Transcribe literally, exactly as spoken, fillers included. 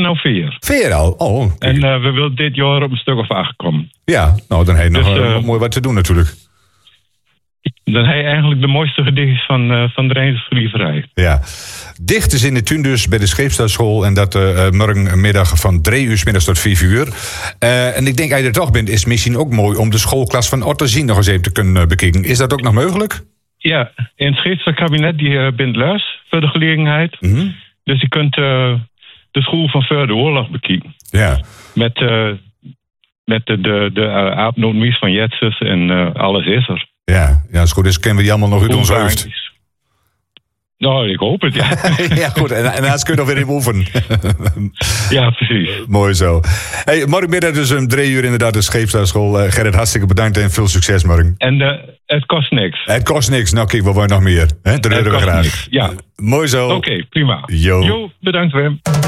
nou vier. Vier al? Oh. En uh, we willen dit jaar op een stuk of acht komen. Ja, nou dan heb je nog Dus, uh, uh, mooi wat te doen natuurlijk. Dan heb je eigenlijk de mooiste gedicht van, uh, van de Rijnsvrieverij. Ja. Dicht is in de tuin dus bij de Scheepstaadschool. En dat uh, morgenmiddag van drie uur 's middags tot vijf uur. Uh, en ik denk, als je er toch bent, is het misschien ook mooi om de schoolklas van Otterzien nog eens even te kunnen uh, bekijken. Is dat ook nog mogelijk? Ja, in het Scheepstaadkabinet die uh, bindt luis voor de gelegenheid. Mm-hmm. Dus je kunt uh, de school van voor de oorlog bekijken. Ja. Met, uh, met de, de, de uh, aapnootmies van Jetsus en uh, alles is er. Ja, ja, is goed. Dus kennen we die allemaal nog uit ons hoofd. Nou, ik hoop het, ja. Ja, goed. En, en anders kun je nog weer in oefenen. Ja, precies. Mooi zo. Hey, morgenmiddag dus om drie uur inderdaad de Scheepstaadschool. Uh, Gerrit, hartstikke bedankt en veel succes morgen. En uh, het kost niks. Het kost niks. Nou, kijk, we willen nog meer. Hè? Dat willen we graag. Niks. Ja. Uh, mooi zo. Oké, okay, prima. Jo. Jo, bedankt Wim.